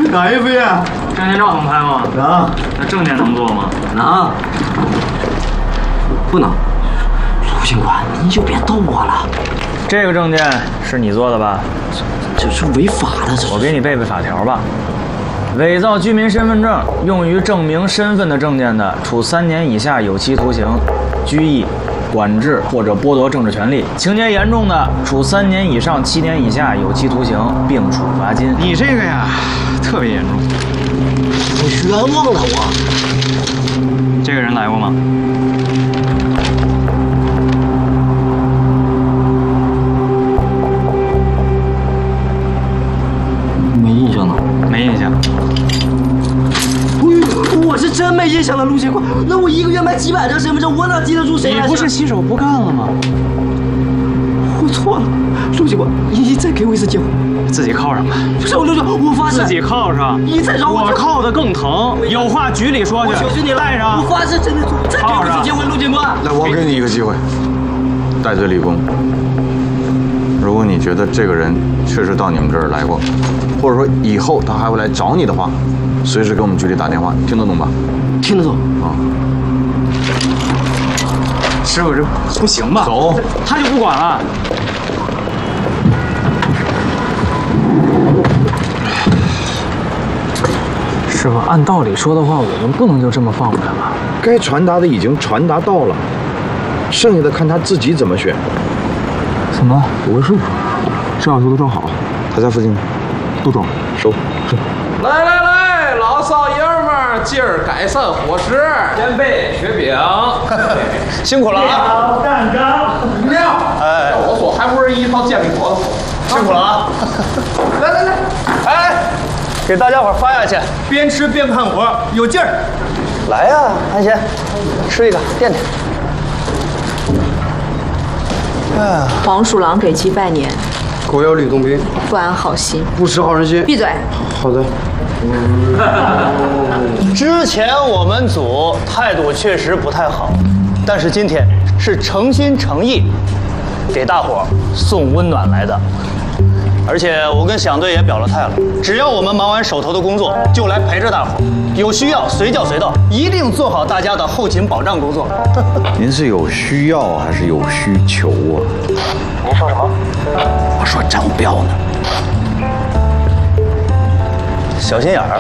哪一飞啊？ 证件照能拍吗？ 能。 那证件能做吗？ 能。不能。陆警官，你就别逗我了。 这个证件是你做的吧？ 这是违法的。 我给你背背法条吧。伪造居民身份证用于证明身份的证件的，处3年以下有期徒刑、拘役、管制或者剥夺政治权利；情节严重的，处3年以上7年以下有期徒刑，并处罚金。 你这个呀，特别严重。 我冤枉了我。 这个人来过吗？ 没印象了。 没印象。 我是真没印象了，陆警官。那我1个月买几百张身份证，我哪记得住谁来着？ 你不是洗手不干了吗？ 我错了，陆警官，你再给我一次机会。 自己铐上吧。 不是陆警官，我发誓。 自己铐上。 你再让我铐的更疼。有话局里说去。 我求求你了， 带上。 我发誓真的做。再给我一次机会，陆警官。 那我给你一个机会，戴罪立功。如果你觉得这个人确实到你们这儿来过，或者说以后他还会来找你的话，随时给我们局里打电话，听得懂吧？ 听得懂啊。 师傅，这不行吧？ 走， 他就不管了。 师傅，按道理说的话，我们不能就这么放过他吧？ 该传达的已经传达到了，剩下的看他自己怎么选。 怎么？ 我问师傅，摄像头都装好，他家附近都装，收。 来来来，老少爷们儿，今儿改善伙食，先辈雪饼， 辛苦了啊！ 蛋糕，饮料。哎，要我说，还不是一套煎饼果子。 辛苦了啊！ 来来来， 哎，给大家伙发下去，边吃边干活，有劲儿。 来呀，安贤，吃一个垫垫。 黄鼠狼给鸡拜年， 狗咬吕洞宾， 不安好心， 不识好人心。 闭嘴！ 好的。 之前我们组态度确实不太好，但是今天是诚心诚意给大伙送温暖来的。而且我跟响队也表了态了，只要我们忙完手头的工作，就来陪着大伙，有需要随叫随到，一定做好大家的后勤保障工作。 您是有需要还是有需求啊？ 您说什么？ 我说招标呢。 小心眼儿。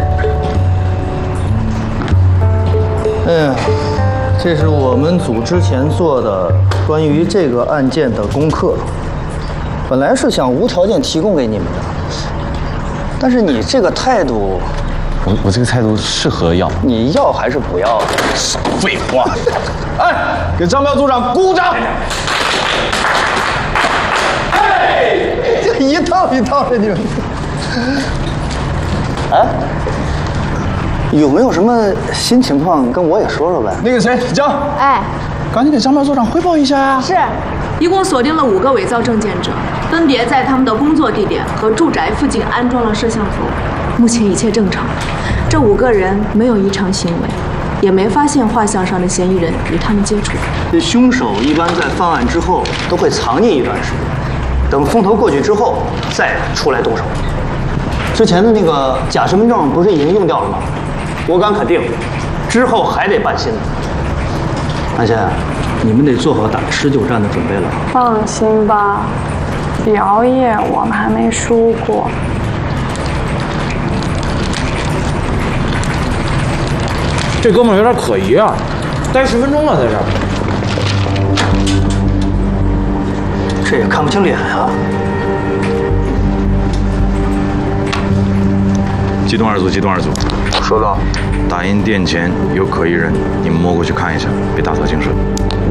这是我们组之前做的关于这个案件的功课。本来是想无条件提供给你们的，但是你这个态度， 我这个态度适合要？ 你要还是不要？ 少废话！ 哎，给张彪组长鼓掌！ 哎，这一套一套的你们。哎，有没有什么新情况跟我也说说呗？ 那个谁，江， 哎， 赶紧给张彪组长汇报一下呀！ 是，一共锁定了5个伪造证件者，分别在他们的工作地点和住宅附近安装了摄像头。目前一切正常，这5个人没有异常行为，也没发现画像上的嫌疑人与他们接触。 这凶手一般在犯案之后都会藏匿一段时间，等风头过去之后再出来动手。之前的那个假身份证不是已经用掉了吗？我敢肯定，之后还得办新的。安贤，你们得做好打持久战的准备了。 放心吧，表演我们还没输过。 这哥们儿有点可疑啊，待10分钟了在这儿。 这也看不清脸啊。 机动2组，机动2组。 收到。 打印店前有可疑人，你们摸过去看一下，别打草惊蛇。